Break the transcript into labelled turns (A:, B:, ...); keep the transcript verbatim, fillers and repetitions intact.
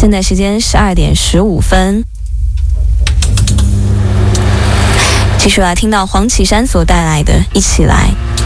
A: 现在时间十二点十五分。继续来听到黄绮珊所带来的《一起来》。